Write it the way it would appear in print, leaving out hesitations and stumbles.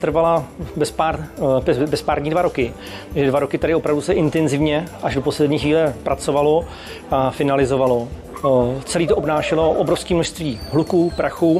Trvala bez pár dní 2 roky. 2 roky tady opravdu se intenzivně až do poslední chvíle pracovalo a finalizovalo. Celé to obnášelo obrovské množství hluků, prachu